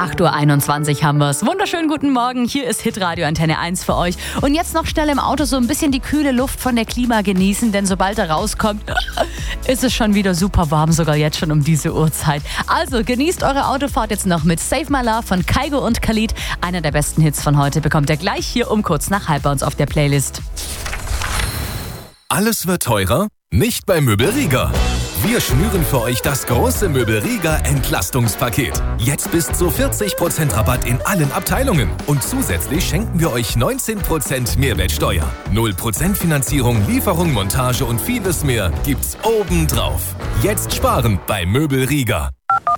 8:21 Uhr haben wir es. Wunderschönen guten Morgen, hier ist Hitradio Antenne 1 für euch. Und jetzt noch schnell im Auto so ein bisschen die kühle Luft von der Klima genießen, denn sobald er rauskommt, ist es schon wieder super warm, sogar jetzt schon um diese Uhrzeit. Also genießt eure Autofahrt jetzt noch mit Save My Love von Kygo und Khalid. Einer der besten Hits von heute bekommt ihr gleich hier um kurz nach halb bei uns auf der Playlist. Alles wird teurer? Nicht bei Möbel Rieger. Wir schnüren für euch das große Möbel Rieger Entlastungspaket. Jetzt bis zu 40% Rabatt in allen Abteilungen. Und zusätzlich schenken wir euch 19% Mehrwertsteuer. 0% Finanzierung, Lieferung, Montage und vieles mehr gibt's obendrauf. Jetzt sparen bei Möbel Rieger.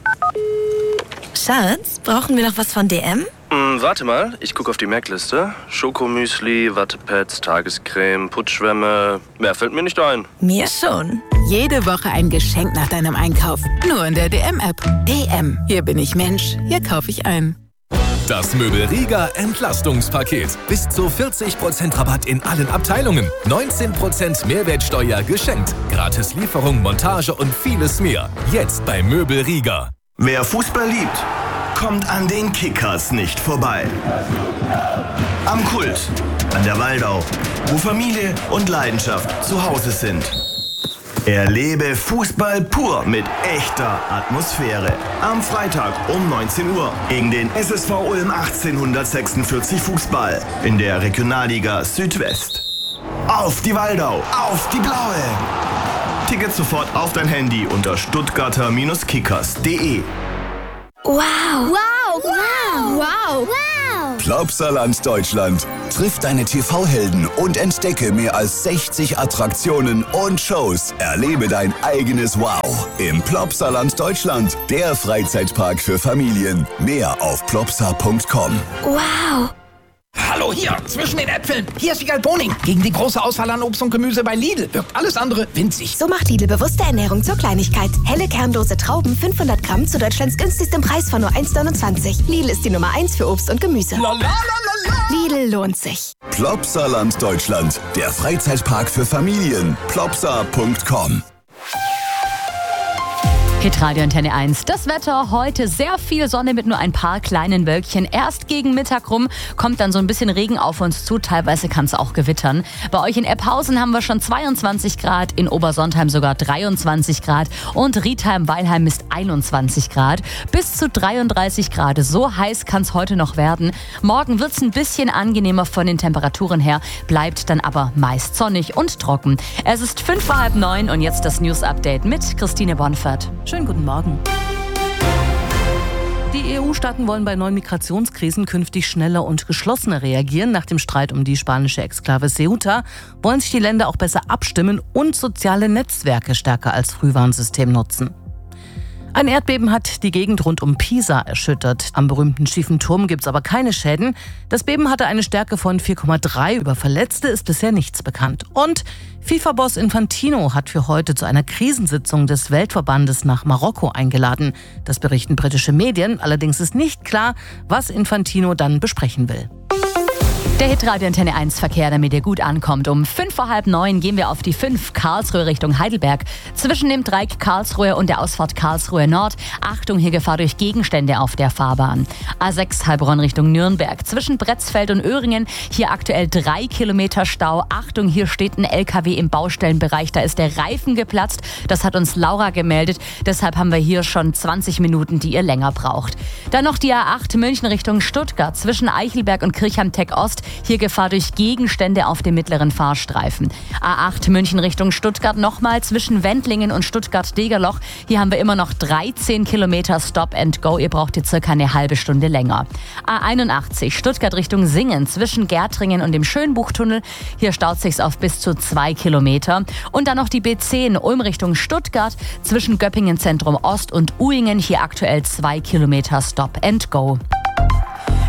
Schatz, brauchen wir noch was von DM? Warte mal, ich gucke auf die Merkliste. Schokomüsli, Wattepads, Tagescreme, Putzschwämme. Mehr fällt mir nicht ein. Mir schon. Jede Woche ein Geschenk nach deinem Einkauf. Nur in der DM-App. DM. Hier bin ich Mensch. Hier kaufe ich ein. Das Möbel Rieger Entlastungspaket. Bis zu 40% Rabatt in allen Abteilungen. 19% Mehrwertsteuer geschenkt. Gratis Lieferung, Montage und vieles mehr. Jetzt bei Möbel Rieger. Wer Fußball liebt, kommt an den Kickers nicht vorbei. Am Kult, an der Waldau, wo Familie und Leidenschaft zu Hause sind. Erlebe Fußball pur mit echter Atmosphäre. Am Freitag um 19 Uhr gegen den SSV Ulm 1846 Fußball in der Regionalliga Südwest. Auf die Waldau, auf die Blaue! Tickets sofort auf dein Handy unter stuttgarter-kickers.de. Wow! Wow! Wow! Wow! Wow! Plopsaland Deutschland. Triff deine TV-Helden und entdecke mehr als 60 Attraktionen und Shows. Erlebe dein eigenes Wow im Plopsaland Deutschland. Der Freizeitpark für Familien. Mehr auf plopsa.com. Wow! Hallo hier, zwischen den Äpfeln. Hier ist Wiegald Boning. Gegen die große Auswahl an Obst und Gemüse bei Lidl wirkt alles andere winzig. So macht Lidl bewusste Ernährung zur Kleinigkeit. Helle kernlose Trauben 500 Gramm zu Deutschlands günstigstem Preis von nur 1,29. Lidl ist die Nummer 1 für Obst und Gemüse. Lidl lohnt sich. Plopsaland Deutschland. Der Freizeitpark für Familien. plopsa.com. Hitradio Antenne 1. Das Wetter heute sehr viel Sonne mit nur ein paar kleinen Wölkchen. Erst gegen Mittag rum kommt dann so ein bisschen Regen auf uns zu. Teilweise kann es auch gewittern. Bei euch in Ebbhausen haben wir schon 22 Grad, in Obersontheim sogar 23 Grad und Riedheim-Weilheim misst 21 Grad. Bis zu 33 Grad. So heiß kann es heute noch werden. Morgen wird es ein bisschen angenehmer von den Temperaturen her, bleibt dann aber meist sonnig und trocken. Es ist 8:05 und jetzt das News-Update mit Christine Bonfert. Schönen guten Morgen. Die EU-Staaten wollen bei neuen Migrationskrisen künftig schneller und geschlossener reagieren. Nach dem Streit um die spanische Exklave Ceuta wollen sich die Länder auch besser abstimmen und soziale Netzwerke stärker als Frühwarnsystem nutzen. Ein Erdbeben hat die Gegend rund um Pisa erschüttert. Am berühmten schiefen Turm gibt es aber keine Schäden. Das Beben hatte eine Stärke von 4,3. Über Verletzte ist bisher nichts bekannt. Und FIFA-Boss Infantino hat für heute zu einer Krisensitzung des Weltverbandes nach Marokko eingeladen. Das berichten britische Medien. Allerdings ist nicht klar, was Infantino dann besprechen will. Der Hitradio Antenne 1 Verkehr, damit ihr gut ankommt. Um 8:05 gehen wir auf die 5 Karlsruhe Richtung Heidelberg. Zwischen dem Dreieck Karlsruhe und der Ausfahrt Karlsruhe Nord. Achtung, hier Gefahr durch Gegenstände auf der Fahrbahn. A6 Heilbronn Richtung Nürnberg. Zwischen Bretzfeld und Öhringen. Hier aktuell 3 Kilometer Stau. Achtung, hier steht ein LKW im Baustellenbereich. Da ist der Reifen geplatzt. Das hat uns Laura gemeldet. Deshalb haben wir hier schon 20 Minuten, die ihr länger braucht. Dann noch die A8 München Richtung Stuttgart. Zwischen Eichelberg und Kirchheim-Tech Ost. Hier Gefahr durch Gegenstände auf dem mittleren Fahrstreifen. A8 München Richtung Stuttgart nochmal zwischen Wendlingen und Stuttgart-Degerloch. Hier haben wir immer noch 13 Kilometer Stop and Go. Ihr braucht hier circa eine halbe Stunde länger. A81 Stuttgart Richtung Singen zwischen Gärtringen und dem Schönbuchtunnel. Hier staut sich's auf bis zu 2 Kilometer. Und dann noch die B10 Ulm Richtung Stuttgart zwischen Göppingen Zentrum Ost und Uhingen. Hier aktuell 2 Kilometer Stop and Go.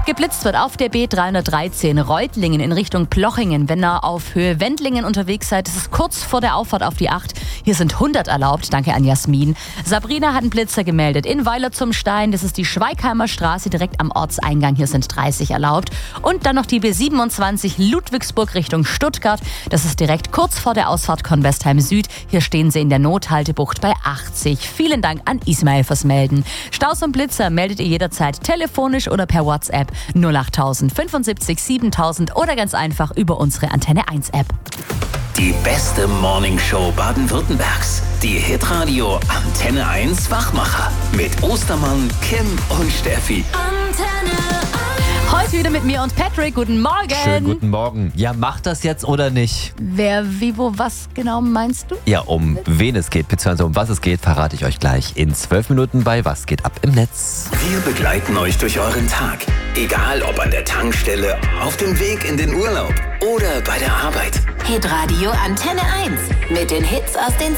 Geblitzt wird auf der B313 Reutlingen in Richtung Plochingen. Wenn ihr auf Höhe Wendlingen unterwegs seid, das ist kurz vor der Auffahrt auf die 8. Hier sind 100 erlaubt. Danke an Jasmin. Sabrina hat einen Blitzer gemeldet in Weiler zum Stein. Das ist die Schweigheimer Straße direkt am Ortseingang. Hier sind 30 erlaubt. Und dann noch die B27 Ludwigsburg Richtung Stuttgart. Das ist direkt kurz vor der Ausfahrt Convestheim Süd. Hier stehen sie in der Nothaltebucht bei 80. Vielen Dank an Ismail fürs Melden. Staus und Blitzer meldet ihr jederzeit telefonisch oder per WhatsApp 08000 75 7000 oder ganz einfach über unsere Antenne 1 App. Die beste Morningshow Baden-Württembergs. Die Hitradio Antenne 1 Wachmacher. Mit Ostermann, Kim und Steffi. Antenne 1. Heute wieder mit mir und Patrick. Guten Morgen. Schönen guten Morgen. Ja, macht das jetzt oder nicht? Wer, wie, wo, was genau meinst du? Ja, um wen es geht, beziehungsweise um was es geht, verrate ich euch gleich in 12 Minuten bei Was geht ab im Netz. Wir begleiten euch durch euren Tag. Egal ob an der Tankstelle, auf dem Weg in den Urlaub oder bei der Arbeit. Hitradio Antenne 1 mit den Hits aus den